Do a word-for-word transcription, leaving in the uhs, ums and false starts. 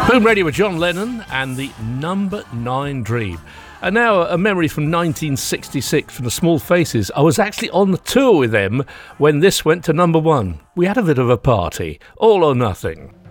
Boom Radio with John Lennon and the Number Nine Dream. And now a memory from nineteen sixty-six from the Small Faces. I was actually on the tour with them when this went to number one. We had a bit of a party. All or Nothing.